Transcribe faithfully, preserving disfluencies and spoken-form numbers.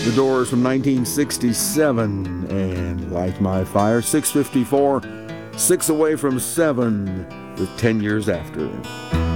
The Doors from nineteen sixty-seven, and Light My Fire, six fifty-four, six away from seven, with ten years after.